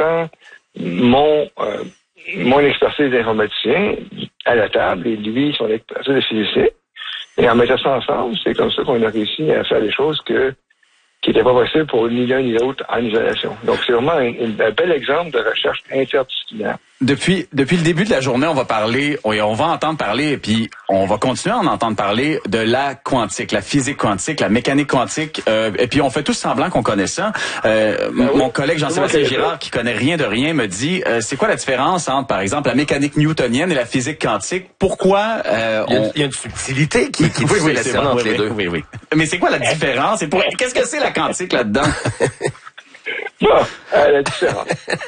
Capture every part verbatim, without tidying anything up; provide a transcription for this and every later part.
mettant mon euh, mon expertise d'informaticien à la table et lui, son expertise de physicien. Et en mettant ça ensemble, c'est comme ça qu'on a réussi à faire des choses que qui n'étaient pas possibles pour ni l'un ni l'autre en isolation. Donc, c'est vraiment un, un bel exemple de recherche interdisciplinaire. Depuis depuis le début de la journée, on va parler, on, on va entendre parler, et puis on va continuer à en entendre parler de la quantique, la physique quantique, la mécanique quantique, euh, et puis on fait tous semblant qu'on connaît ça. Euh, ben oui. Mon collègue Jean-Sébastien Girard, qui connaît rien de rien, me dit, euh, c'est quoi la différence entre, par exemple, la mécanique newtonienne et la physique quantique? Pourquoi euh, il, y a, on... il y a une subtilité qui, qui oui, oui, fait bon, entre oui, les deux. Oui, oui. Mais c'est quoi la différence? Et pour... Qu'est-ce que c'est la quantique là-dedans? Bon, euh, la différence.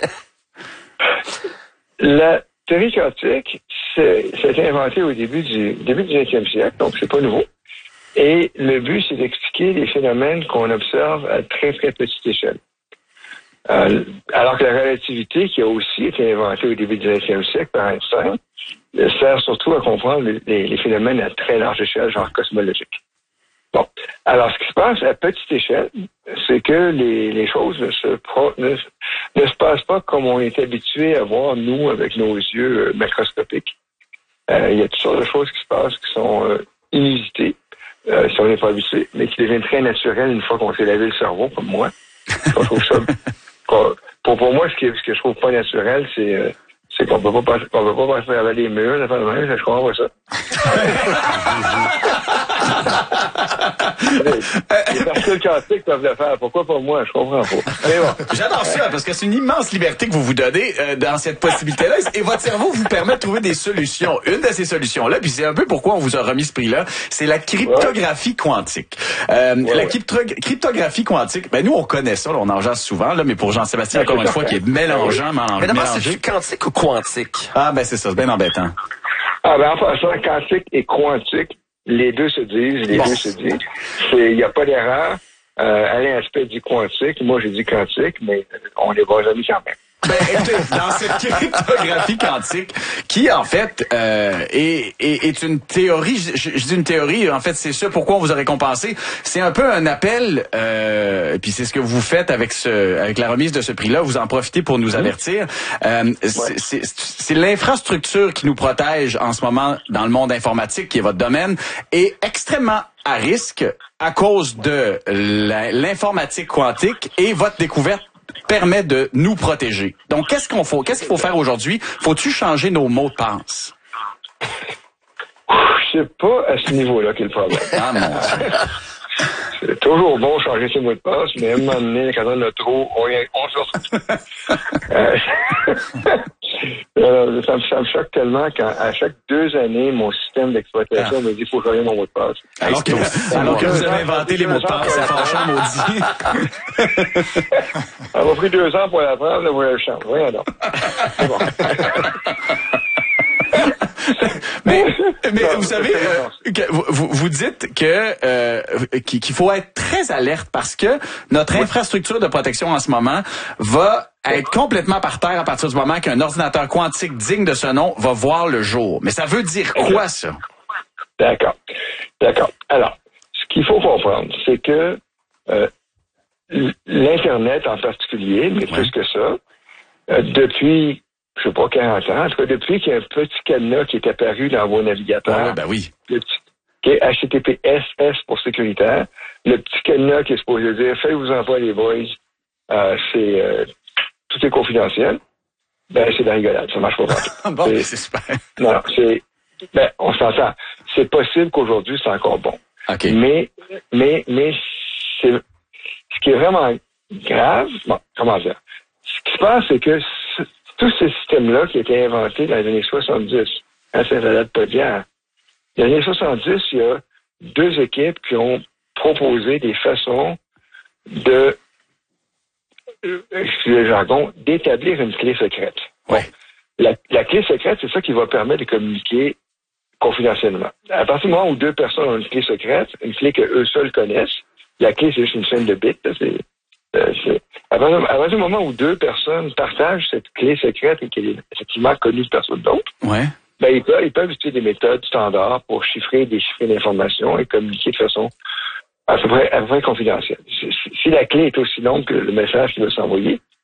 La théorie quantique, c'est, ça a été inventé au début du début du vingtième siècle, donc c'est pas nouveau. Et le but, c'est d'expliquer les phénomènes qu'on observe à très, très petite échelle. Euh, alors que la relativité, qui a aussi été inventée au début du vingtième siècle par Einstein, sert surtout à comprendre les, les phénomènes à très large échelle, genre cosmologique. Bon. Alors, ce qui se passe à petite échelle, c'est que les, les choses ne se, pro, ne, ne se passent pas comme on est habitué à voir, nous, avec nos yeux euh, macroscopiques. Euh, il y a toutes sortes de choses qui se passent qui sont euh, inusitées, euh, si on n'est pas habitué, mais qui deviennent très naturelles une fois qu'on s'est lavé le cerveau, comme moi. Je trouve ça, pour, pour moi, ce, qui, ce que je trouve pas naturel, c'est... Euh, c'est qu'on peut pas qu'on peut pas passer avec les murs, ça fait le même, je comprends pas ça. Les particules quantiques peuvent le faire. Pourquoi pas moi? Je comprends pas. Mais bon. J'adore ça, parce que c'est une immense liberté que vous vous donnez euh, dans cette possibilité-là. Et votre cerveau vous permet de trouver des solutions. Une de ces solutions-là, puis c'est un peu pourquoi on vous a remis ce prix-là, c'est la cryptographie quantique. Euh, ouais, la ouais. cryptographie quantique, ben nous, on connaît ça, là, on en jase souvent, là, mais pour Jean-Sébastien, encore une fois, qui est mélangeant, mélangeant. Mais d'abord, c'est quantique ou quantique? Ah, ben c'est ça, c'est bien embêtant. Ah, ben en passant, quantique et quantique, les deux se disent, les bon. deux se disent. Il n'y a pas d'erreur. Euh, Alain Aspect dit quantique, moi j'ai dit quantique, mais on est bons amis quand même. Ben, écoutez, dans cette cryptographie quantique, qui en fait euh, est, est, est une théorie, je, je dis une théorie, en fait c'est ça pourquoi on vous a récompensé, c'est un peu un appel, euh, et puis c'est ce que vous faites avec ce, avec la remise de ce prix-là, vous en profitez pour nous avertir. Euh, ouais. c'est, c'est, c'est l'infrastructure qui nous protège en ce moment dans le monde informatique, qui est votre domaine, est extrêmement à risque à cause de la, l'informatique quantique et votre découverte permet de nous protéger. Donc, qu'est-ce qu'on faut, qu'est-ce qu'il faut faire aujourd'hui? Faut-tu changer nos mots de passe? Je sais pas à ce niveau-là qu'est le problème. Ah, mon C'est toujours bon de changer ses mots de passe, mais à un moment donné, quand on a trop, on, on se retrouve. euh, euh, ça, me, ça me choque tellement quand, à chaque deux années, mon système d'exploitation ah. me dit qu'il faut changer mon mot de passe. Alors que, euh, alors que vous avez inventé les mots de passe, c'est franchement maudit. Ça m'a pris deux ans pour l'apprendre, là, vous le change. Voyons donc. C'est bon. mais, mais vous savez, euh, que vous, vous dites que euh, qu'il faut être très alerte parce que notre infrastructure de protection en ce moment va être complètement par terre à partir du moment qu'un ordinateur quantique digne de ce nom va voir le jour. Mais ça veut dire quoi, ça? D'accord. D'accord. Alors, ce qu'il faut comprendre, c'est que euh, l'Internet en particulier, mais ouais. plus que ça, euh, depuis je sais pas, quarante ans, en tout cas, depuis qu'il y a un petit cadenas qui est apparu dans vos navigateurs. Ah, ben oui. Le petit, qui est H T T P S S pour sécuritaire. Le petit cadenas qui est supposé dire, faites-vous-en pas les boys, euh, c'est, euh, tout est confidentiel. Ben, c'est de la rigolade. Ça marche pas partout. Bon, c'est, c'est super. Non, c'est, ben, on s'entend. C'est possible qu'aujourd'hui, c'est encore bon. OK. Mais, mais, mais, c'est, ce qui est vraiment grave, bon, comment dire? Ce qui se passe, c'est que tout ce système-là qui a été inventé dans les années soixante-dix, hein, ça ne date pas d'hier. Dans les années soixante-dix, il y a deux équipes qui ont proposé des façons de, euh, excusez le jargon, d'établir une clé secrète. Ouais. La, la clé secrète, c'est ça qui va permettre de communiquer confidentiellement. À partir du moment où deux personnes ont une clé secrète, une clé qu'eux seuls connaissent, la clé, c'est juste une chaîne de bits, là, c'est Euh, c'est, à partir du moment où deux personnes partagent cette clé secrète et qu'elle est effectivement connue de personne d'autre, ouais. ben ils peuvent, ils peuvent utiliser des méthodes standards pour chiffrer, déchiffrer l'information et communiquer de façon à peu près, à peu près confidentielle. Si, si la clé est aussi longue que le message qui va s'envoyer,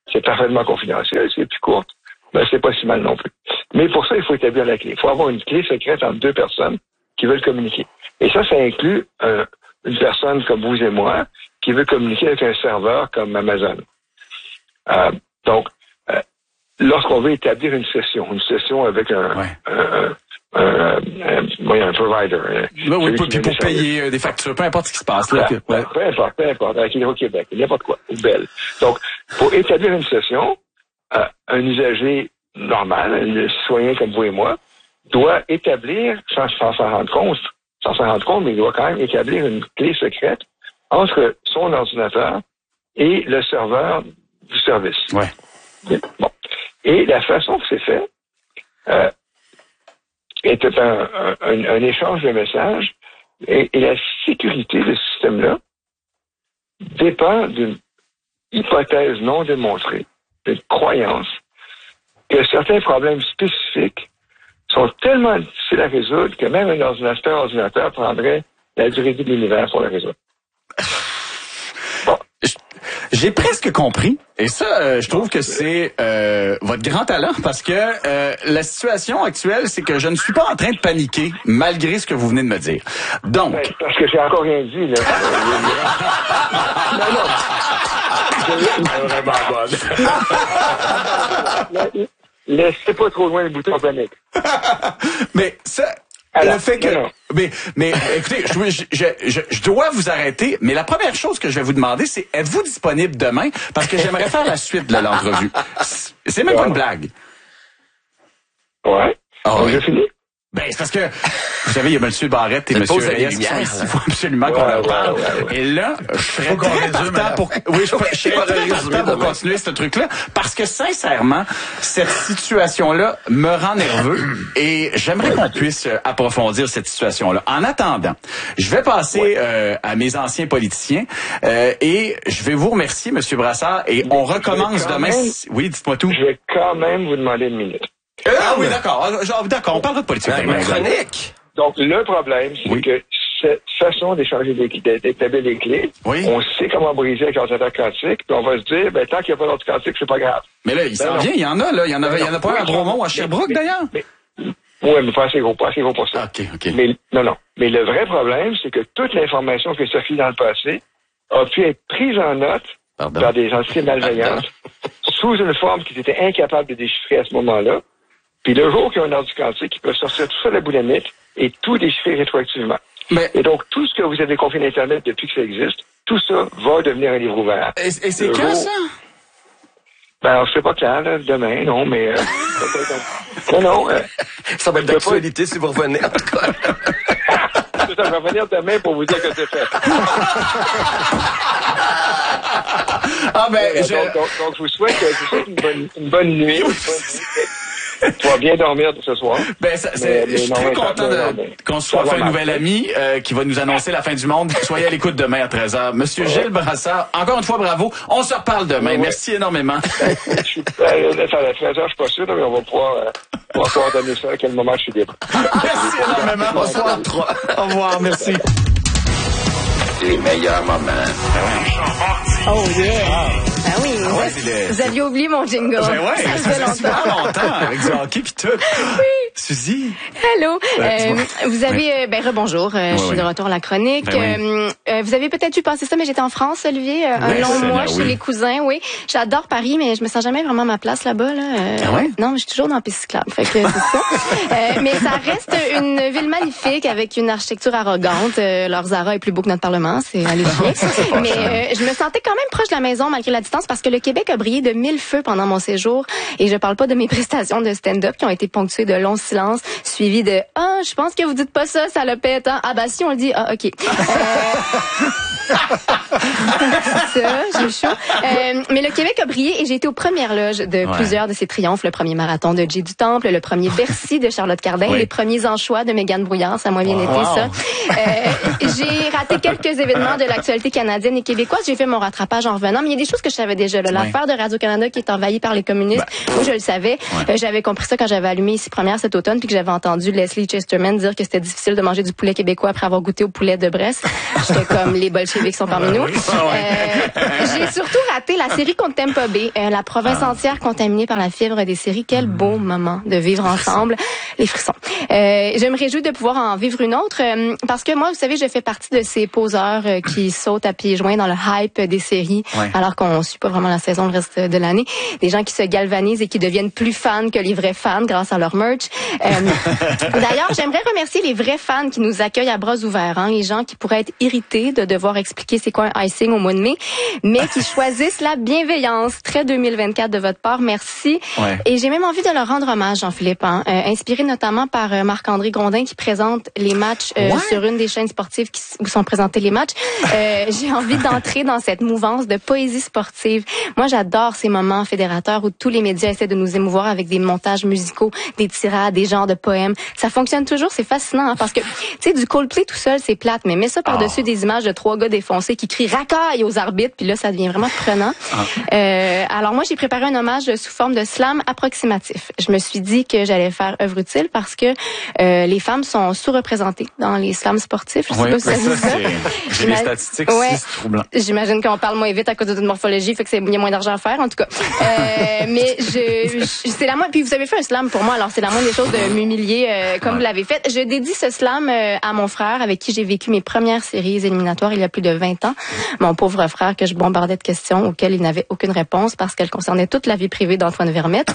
c'est parfaitement confidentiel. Si c'est plus courte, ben, c'est pas si mal non plus. Mais pour ça, il faut établir la clé. Il faut avoir une clé secrète entre deux personnes qui veulent communiquer. Et ça, ça inclut euh, une personne comme vous et moi qui veut communiquer avec un serveur comme Amazon. Euh, donc, euh, lorsqu'on veut établir une session, une session avec un, ouais. un, un, un, un, un, un provider. Ben oui, pour, pour payer euh, des factures, peu importe ce qui se passe. Là, ben, que, ouais. Peu importe, peu importe, avec Hydro-Québec, n'importe quoi, ou Bell. Donc, pour établir une session, euh, un usager normal, un citoyen comme vous et moi, doit établir, sans s'en rendre compte, sans s'en rendre compte, mais il doit quand même établir une clé secrète entre son ordinateur et le serveur du service. Ouais. Bon. Et la façon que c'est fait euh, est un, un, un, un échange de messages et, et la sécurité de ce système-là dépend d'une hypothèse non démontrée, d'une croyance que certains problèmes spécifiques sont tellement difficiles à résoudre que même un ordinateur ordinateur prendrait la durée de l'univers pour le résoudre. Bon. J'ai presque compris. Et ça, euh, je trouve que c'est euh, votre grand talent parce que euh, la situation actuelle, c'est que je ne suis pas en train de paniquer malgré ce que vous venez de me dire. Donc... Ben, parce que j'ai encore rien dit, là. non, non. C'est vraiment bonne. Laissez pas trop loin le bouton panique. Mais ça... Alors, le fait que, non, non. mais, mais, écoutez, je, je, je, je dois vous arrêter, mais la première chose que je vais vous demander, c'est, êtes-vous disponible demain? Parce que j'aimerais faire la suite de l'entrevue. C'est même ouais. pas une blague. Ouais. Oh, oui. J'ai fini? Ben, c'est parce que, vous savez, il y a M. Barrette et M. Reyes qui sont ici. Il faut absolument ouais, qu'on leur parle. Ouais, ouais, ouais. Et là, je serais très partant pour, oui, je, je serais très partant pour continuer ce truc-là. Parce que, sincèrement, cette situation-là me rend nerveux et j'aimerais qu'on puisse approfondir cette situation-là. En attendant, je vais passer ouais. euh, à mes anciens politiciens euh, et je vais vous remercier, M. Brassard, et on recommence demain. Même, oui, dites-moi tout. Je vais quand même vous demander une minute. Euh, ah oui, d'accord. D'accord, on parlera de politique. Ben, chronique. Donc, le problème, c'est oui. que cette façon d'échanger des clés, d'établir des clés, oui. on sait comment briser avec l'ordinateur quantique, puis on va se dire, ben, tant qu'il n'y a pas d'ordinateur quantique, c'est pas grave. Mais là, il ben s'en vient, il y en a, là. Il y en a, ben il y en a pas un à Bromont, à Sherbrooke, d'ailleurs. Oui, mais pas assez gros, pas assez gros pour ça. OK, OK. Mais, non, non. Mais le vrai problème, c'est que toute l'information qui est sortie dans le passé a pu être prise en note Pardon. par des entités malveillantes sous une forme qu'ils étaient incapables de déchiffrer à ce moment-là. Puis le jour qu'il y a un ordinateur quantique, ils peuvent sortir tout ça de la boulamique et tout déchiffrer rétroactivement. Mais... Et donc, tout ce que vous avez confié d'Internet depuis que ça existe, tout ça va devenir un livre ouvert. Et, et c'est quand, jour... ça? Ben, alors, je sais pas quand, là, demain, non, mais... Euh, peut-être... Non, non. Euh, ça va être d'actualité pas... si vous revenez, en tout cas. Je vais revenir demain pour vous dire que c'est fait. Ah, ben, euh, je... donc, donc, donc, je vous souhaite, je vous souhaite une, bonne, une bonne nuit. Une bonne nuit. Tu vas bien dormir ce soir. Ben, ça, c'est, mais, je suis très content de, qu'on se soit fait un nouvel ami euh, qui va nous annoncer la fin du monde. Soyez à l'écoute demain à treize heures. Monsieur ouais. Gilles Brassard, encore une fois, bravo. On se reparle demain. Ouais. Merci énormément. je suis, euh, à treize heures, je suis pas sûr, mais on va pouvoir, euh, on va pouvoir donner ça à quel moment je suis libre. Merci énormément. Bonsoir. Au revoir. Merci. Les meilleurs moments. Oh yeah! Ah oui, ah ouais, le... vous aviez oublié mon jingle. Ben ouais, ça, ça fait longtemps. super longtemps avec du hockey pis tout. Oui. Suzy. Allô. Euh, vous avez, oui. ben rebonjour. Euh, oui, je suis oui. de retour à la chronique. Ben oui. euh, vous avez peut-être vu passer ça, mais j'étais en France, Olivier, un ben, long mois chez oui. les cousins. Oui, j'adore Paris, mais je me sens jamais vraiment à ma place là-bas. Là. Euh, ah ouais? Non, je suis toujours dans la piste cyclable. Fait que c'est ça. euh, mais ça reste une ville magnifique avec une architecture arrogante. Euh, leur Zara est plus beau que notre Parlement, c'est allez bien. Mais euh, je me sentais quand même proche de la maison malgré la distance parce que le Québec a brillé de mille feux pendant mon séjour. Et je parle pas de mes prestations de stand-up qui ont été ponctuées de longs silences suivis de « Ah, je pense que vous dites pas ça, ça le pète. Hein? » Ah bah si, on le dit. Ah, OK. Euh... c'est ça, j'ai chaud. Euh, mais le Québec a brillé et j'ai été aux premières loges de ouais. plusieurs de ses triomphes. Le premier marathon de Jay du Temple, le premier Bercy de Charlotte Cardin, oui. les premiers Anchois de Mégane Brouillard. Ça m'a bien wow. été, ça. Euh, j'ai raté quelques événements de l'actualité canadienne et québécoise. J'ai fait mon rattrapage en revenant. Mais il y a des choses que je savais déjà. Là. L'affaire oui. de Radio-Canada qui est envahie par les communistes. Ben. Moi, je le savais. Ouais. Euh, j'avais compris ça quand j'avais allumé ici première cet automne puis que j'avais entendu Leslie Chesterman dire que c'était difficile de manger du poulet québécois après avoir goûté au poulet de Brest. J'étais comme les bolcheviks chez Vic sont parmi nous. Euh, j'ai surtout raté la série contre Tampa Bay, euh, la province ah. entière contaminée par la fièvre des séries. Quel beau moment de vivre ensemble, les frissons. Euh, je me réjouis de pouvoir en vivre une autre euh, parce que moi, vous savez, je fais partie de ces poseurs euh, qui sautent à pieds joints dans le hype des séries, ouais. alors qu'on suit pas vraiment la saison le reste de l'année. Des gens qui se galvanisent et qui deviennent plus fans que les vrais fans grâce à leur merch. Euh, d'ailleurs, j'aimerais remercier les vrais fans qui nous accueillent à bras ouverts, hein, les gens qui pourraient être irrités de devoir expliquer c'est quoi un icing au mois de mai, mais qui choisissent la bienveillance. Très deux mille vingt-quatre de votre part, merci. Ouais. Et j'ai même envie de leur rendre hommage, Jean-Philippe, hein, euh, inspiré notamment par euh, Marc-André Grondin qui présente les matchs euh, ouais. sur une des chaînes sportives qui, où sont présentés les matchs. Euh, j'ai envie d'entrer dans cette mouvance de poésie sportive. Moi, j'adore ces moments fédérateurs où tous les médias essaient de nous émouvoir avec des montages musicaux, des tirades, des genres de poèmes. Ça fonctionne toujours, c'est fascinant, hein, parce que, tu sais, du Coldplay tout seul, c'est plate, mais mets ça par-dessus oh. des images de trois gars défoncés qui crient racaille aux arbitres, puis là, ça devient vraiment prenant. Oh. Euh, alors moi, j'ai préparé un hommage sous forme de slam approximatif. Je me suis dit que j'allais faire œuvre utile parce que euh, les femmes sont sous-représentées dans les slams sportifs. Je sais oui, pas si ça ça, vous ça. J'ai les statistiques, ouais, c'est troublant. J'imagine qu'on parle moins vite à cause de toute morphologie, fait que c'est bien moins d'argent à faire, en tout cas. Euh, mais je, je c'est la moindre. Puis vous avez fait un slam pour moi, alors c'est la moindre des choses de m'humilier euh, comme ouais. vous l'avez fait. Je dédie ce slam euh, à mon frère avec qui j'ai vécu mes premières séries éliminatoires il y a plus de vingt ans. Mon pauvre frère que je bombardais de questions auxquelles il n'avait aucune réponse parce qu'elles concernaient toute la vie privée d'Antoine Vermette.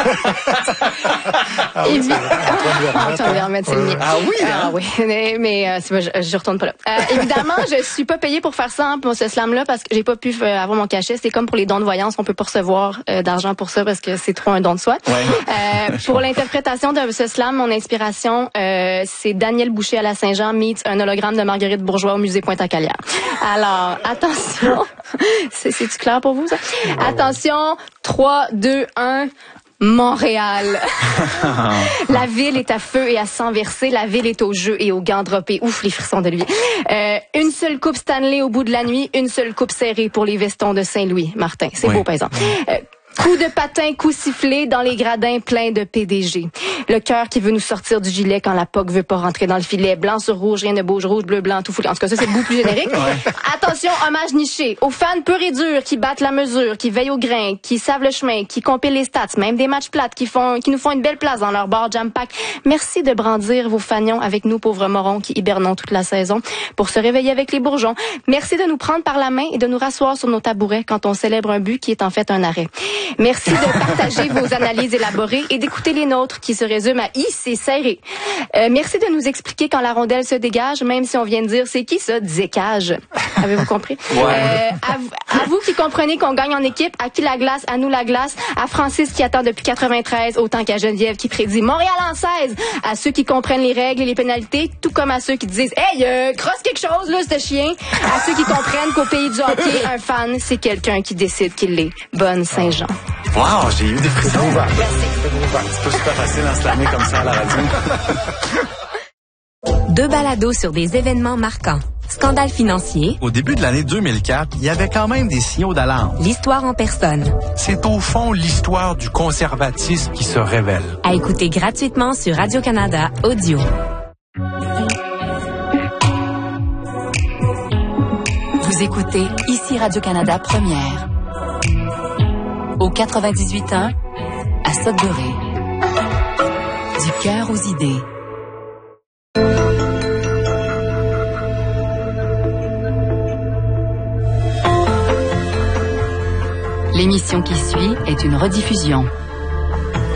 ah oui, vi- Antoine Vermette, c'est le mien. Ah oui, hein? Ah oui, mais, mais euh, c'est, je, je retourne pas là. Euh, évidemment, je suis pas payée pour faire ça, hein, pour ce slam-là, parce que j'ai pas pu euh, avoir mon cachet. C'est comme pour les dons de voyance, on peut pas recevoir euh, d'argent pour ça parce que c'est trop un don de soi. Ouais. Euh, pour l'interprétation de ce slam, mon inspiration, euh, c'est Daniel Boucher à la Saint-Jean meets un hologramme de Marguerite Bourgeois au musée Pointe-à-Calière. Alors, attention. c'est, c'est-tu clair pour vous, ça? Oh. Attention. trois, deux, un... Montréal. La ville est à feu et à sang versé. La ville est au jeu et aux gants droppés. Ouf, les frissons de lui. Euh, une seule coupe Stanley au bout de la nuit. Une seule coupe serrée pour les vestons de Saint-Louis. Martin, c'est oui. beau, par exemple. Euh, Coup de patin, coup sifflé dans les gradins pleins de P D G. Le cœur qui veut nous sortir du gilet quand la P O C veut pas rentrer dans le filet. Blanc sur rouge, rien ne bouge. Rouge, bleu, blanc, tout fout. En tout cas, ça, c'est beaucoup plus générique. Ouais. Attention, hommage niché. Aux fans purs et durs qui battent la mesure, qui veillent au grain, qui savent le chemin, qui compilent les stats, même des matchs plates, qui font, qui nous font une belle place dans leur bar jam pack. Merci de brandir vos fanions avec nous, pauvres morons qui hibernons toute la saison pour se réveiller avec les bourgeons. Merci de nous prendre par la main et de nous rasseoir sur nos tabourets quand on célèbre un but qui est en fait un arrêt. Merci de partager vos analyses élaborées et d'écouter les nôtres qui se résument à « I, c'est serré ». Euh, merci de nous expliquer quand la rondelle se dégage, même si on vient de dire « c'est qui ça, Dzécage ». Avez-vous compris? Ouais. Euh, à, à vous qui comprenez qu'on gagne en équipe, à qui la glace, à nous la glace, à Francis qui attend depuis quatre-vingt-treize, autant qu'à Geneviève qui prédit Montréal en seize, à ceux qui comprennent les règles et les pénalités, tout comme à ceux qui disent « Hey, euh, crosse quelque chose, là, ce chien », à ceux qui comprennent qu'au pays du hockey, un fan, c'est quelqu'un qui décide qu'il l'est. Bonne Saint-Jean. Wow, j'ai eu des frissons. C'est pas super facile d'en slammer comme ça à la radio. Deux balados sur des événements marquants. Scandale financier. Au début de l'année deux mille quatre, il y avait quand même des signaux d'alarme. L'histoire en personne. C'est au fond l'histoire du conservatisme qui se révèle. À écouter gratuitement sur Radio-Canada Audio. Vous écoutez ici Radio-Canada Première. Au quatre-vingt-dix-huit ans, à Sudbury. Du cœur aux idées. L'émission qui suit est une rediffusion.